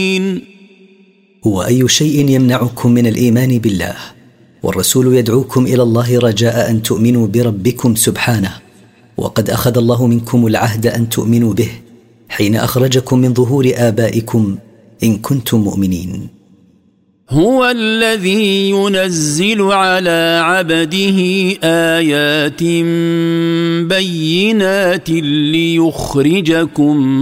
هو أي شيء يمنعكم من الإيمان بالله؟ والرسول يدعوكم إلى الله رجاء أن تؤمنوا بربكم سبحانه، وقد أخذ الله منكم العهد أن تؤمنوا به حين أخرجكم من ظهور آبائكم إن كنتم مؤمنين. هو الذي ينزل على عبده آيات بينات ليخرجكم